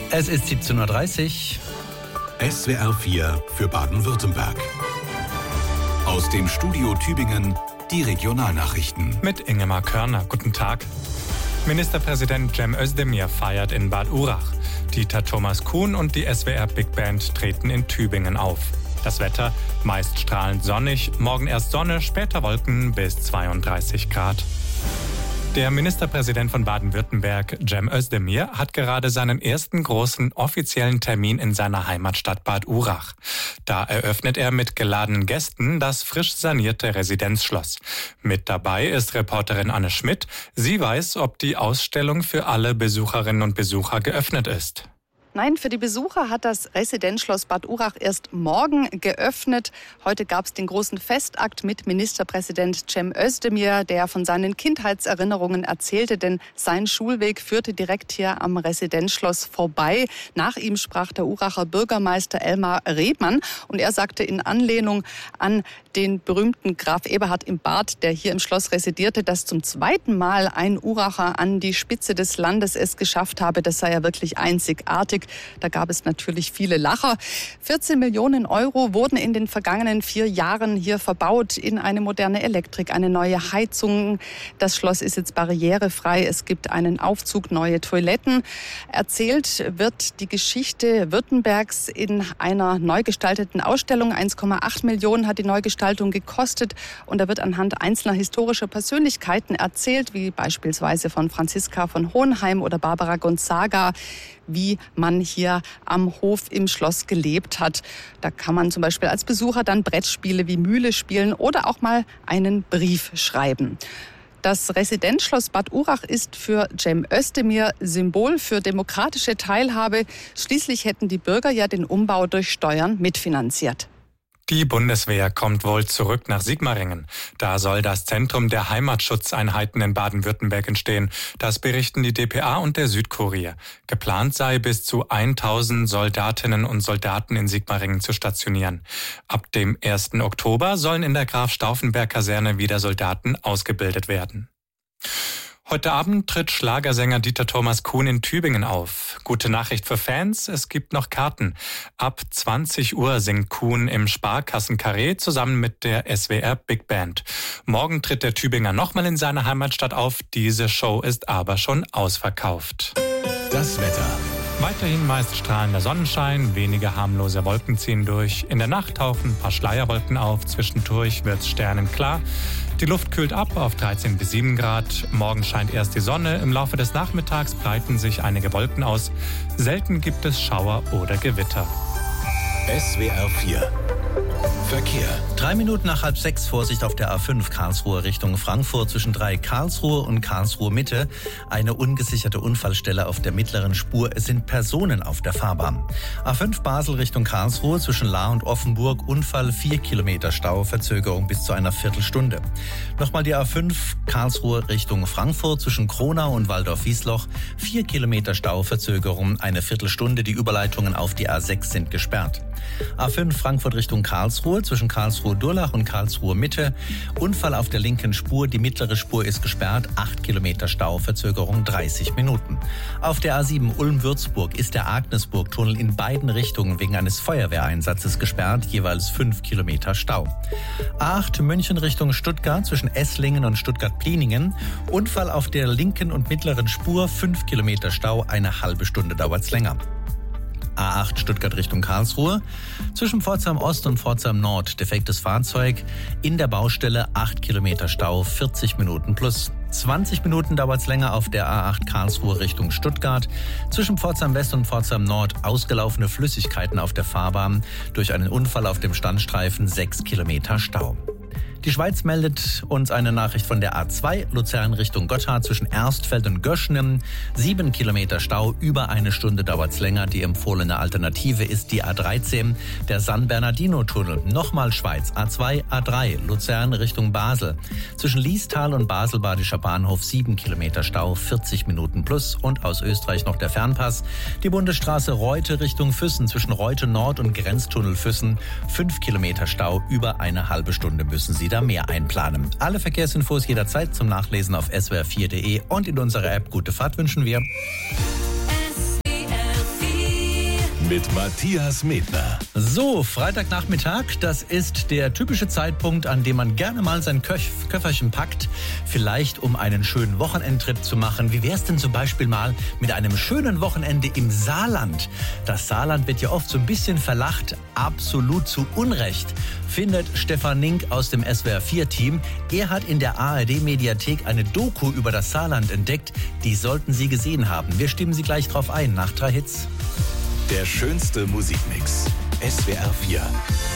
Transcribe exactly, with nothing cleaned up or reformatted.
Es ist siebzehn Uhr dreißig. S W R vier für Baden-Württemberg. Aus dem Studio Tübingen die Regionalnachrichten. Mit Ingemar Körner. Guten Tag. Ministerpräsident Cem Özdemir feiert in Bad Urach. Dieter Thomas Kuhn und die S W R Big Band treten in Tübingen auf. Das Wetter meist strahlend sonnig, morgen erst Sonne, später Wolken bis zweiunddreißig Grad. Der Ministerpräsident von Baden-Württemberg, Cem Özdemir, hat gerade seinen ersten großen offiziellen Termin in seiner Heimatstadt Bad Urach. Da eröffnet er mit geladenen Gästen das frisch sanierte Residenzschloss. Mit dabei ist Reporterin Anne Schmidt. Sie weiß, ob die Ausstellung für alle Besucherinnen und Besucher geöffnet ist. Nein, für die Besucher hat das Residenzschloss Bad Urach erst morgen geöffnet. Heute gab es den großen Festakt mit Ministerpräsident Cem Özdemir, der von seinen Kindheitserinnerungen erzählte, denn sein Schulweg führte direkt hier am Residenzschloss vorbei. Nach ihm sprach der Uracher Bürgermeister Elmar Rebmann und er sagte in Anlehnung an den berühmten Graf Eberhard im Bad, der hier im Schloss residierte, dass zum zweiten Mal ein Uracher an die Spitze des Landes es geschafft habe. Das sei ja wirklich einzigartig. Da gab es natürlich viele Lacher. vierzehn Millionen Euro wurden in den vergangenen vier Jahren hier verbaut in eine moderne Elektrik, eine neue Heizung. Das Schloss ist jetzt barrierefrei. Es gibt einen Aufzug, neue Toiletten. Erzählt wird die Geschichte Württembergs in einer neu gestalteten Ausstellung. eins Komma acht Millionen hat die Neugestaltung gekostet. Und da wird anhand einzelner historischer Persönlichkeiten erzählt, wie beispielsweise von Franziska von Hohenheim oder Barbara Gonzaga, wie man hier am Hof im Schloss gelebt hat. Da kann man zum Beispiel als Besucher dann Brettspiele wie Mühle spielen oder auch mal einen Brief schreiben. Das Residenzschloss Bad Urach ist für Cem Özdemir Symbol für demokratische Teilhabe. Schließlich hätten die Bürger ja den Umbau durch Steuern mitfinanziert. Die Bundeswehr kommt wohl zurück nach Sigmaringen. Da soll das Zentrum der Heimatschutzeinheiten in Baden-Württemberg entstehen. Das berichten die D P A und der Südkurier. Geplant sei, bis zu tausend Soldatinnen und Soldaten in Sigmaringen zu stationieren. Ab dem ersten Oktober sollen in der Graf-Stauffenberg-Kaserne wieder Soldaten ausgebildet werden. Heute Abend tritt Schlagersänger Dieter Thomas Kuhn in Tübingen auf. Gute Nachricht für Fans, es gibt noch Karten. Ab zwanzig Uhr singt Kuhn im Sparkassen-Carré zusammen mit der S W R Big Band. Morgen tritt der Tübinger nochmal in seiner Heimatstadt auf. Diese Show ist aber schon ausverkauft. Das Wetter. Weiterhin meist strahlender Sonnenschein, wenige harmlose Wolken ziehen durch. In der Nacht tauchen ein paar Schleierwolken auf, zwischendurch wird's sternenklar. Die Luft kühlt ab auf dreizehn bis sieben Grad. Morgen scheint erst die Sonne. Im Laufe des Nachmittags breiten sich einige Wolken aus. Selten gibt es Schauer oder Gewitter. S W R vier Verkehr. Drei Minuten nach halb sechs, Vorsicht auf der A fünf Karlsruhe Richtung Frankfurt zwischen drei Karlsruhe und Karlsruhe Mitte. Eine ungesicherte Unfallstelle auf der mittleren Spur. Es sind Personen auf der Fahrbahn. A fünf Basel Richtung Karlsruhe zwischen Lahr und Offenburg. Unfall, vier Kilometer Stau, Verzögerung bis zu einer Viertelstunde. Nochmal die A fünf Karlsruhe Richtung Frankfurt zwischen Kronau und Waldorf-Wiesloch. Vier Kilometer Stau, Verzögerung, eine Viertelstunde. Die Überleitungen auf die A sechs sind gesperrt. A fünf Frankfurt Richtung Karlsruhe zwischen Karlsruhe-Durlach und Karlsruhe Mitte. Unfall auf der linken Spur. Die mittlere Spur ist gesperrt. acht Kilometer Stau, Verzögerung dreißig Minuten. Auf der A sieben Ulm-Würzburg ist der Agnesburg-Tunnel in beiden Richtungen wegen eines Feuerwehreinsatzes gesperrt. Jeweils fünf Kilometer Stau. A acht München Richtung Stuttgart zwischen Esslingen und Stuttgart-Pliningen. Unfall auf der linken und mittleren Spur. fünf Kilometer Stau. Eine halbe Stunde dauert's länger. A acht Stuttgart Richtung Karlsruhe. Zwischen Pforzheim Ost und Pforzheim Nord defektes Fahrzeug. In der Baustelle acht Kilometer Stau, vierzig Minuten plus. zwanzig Minuten dauert es länger auf der A acht Karlsruhe Richtung Stuttgart. Zwischen Pforzheim West und Pforzheim Nord ausgelaufene Flüssigkeiten auf der Fahrbahn. Durch einen Unfall auf dem Standstreifen sechs Kilometer Stau. Die Schweiz meldet uns eine Nachricht von der A zwei, Luzern Richtung Gotthard zwischen Erstfeld und Göschenen. Sieben Kilometer Stau, über eine Stunde dauert's länger. Die empfohlene Alternative ist die A dreizehn, der San Bernardino-Tunnel. Nochmal Schweiz, A zwei, A drei, Luzern Richtung Basel. Zwischen Liestal und Basel-Badischer Bahnhof sieben Kilometer Stau, vierzig Minuten plus. Und aus Österreich noch der Fernpass. Die Bundesstraße Reute Richtung Füssen zwischen Reute Nord und Grenztunnel Füssen. fünf Kilometer Stau, über eine halbe Stunde müssen Sie da mehr einplanen. Alle Verkehrsinfos jederzeit zum Nachlesen auf s w r vier punkt d e und in unserer App. Gute Fahrt wünschen wir. S W R vier mit Matthias Medner. So, Freitagnachmittag, das ist der typische Zeitpunkt, an dem man gerne mal sein Köf- Köfferchen packt, vielleicht um einen schönen Wochenendtrip zu machen. Wie wär's denn zum Beispiel mal mit einem schönen Wochenende im Saarland? Das Saarland wird ja oft so ein bisschen verlacht, absolut zu Unrecht, findet Stefan Nink aus dem S W R vier Team. Er hat in der A R D-Mediathek eine Doku über das Saarland entdeckt. Die sollten Sie gesehen haben. Wir stimmen Sie gleich drauf ein, nach drei Hits. Der schönste Musikmix. S W R vier.